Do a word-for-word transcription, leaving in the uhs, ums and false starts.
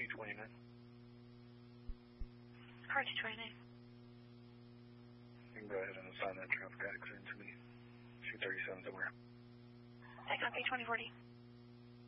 twenty-nine. Car two twenty-nine. You can go ahead and assign that traffic accident to me. two thirty-seven somewhere. I copy twenty forty.